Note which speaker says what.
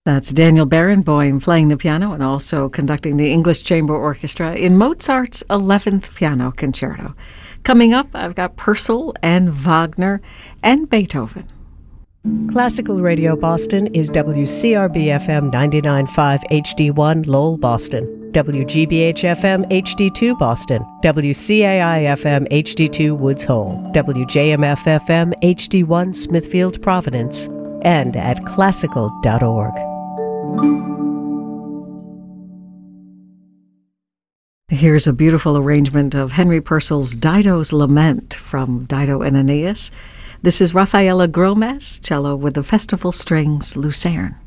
Speaker 1: That's Daniel Barenboim playing the piano and also conducting the English Chamber Orchestra in Mozart's 11th Piano Concerto. Coming up, I've got Purcell and Wagner and Beethoven.
Speaker 2: Classical Radio Boston is WCRB-FM 99.5 HD1 Lowell, Boston, WGBH-FM HD2 Boston, WCAI-FM HD2 Woods Hole, WJMF-FM HD1 Smithfield, Providence, and at classical.org.
Speaker 1: Here's a beautiful arrangement of Henry Purcell's Dido's Lament from Dido and Aeneas. This is Rafaela Gromes, cello with the Festival Strings Lucerne.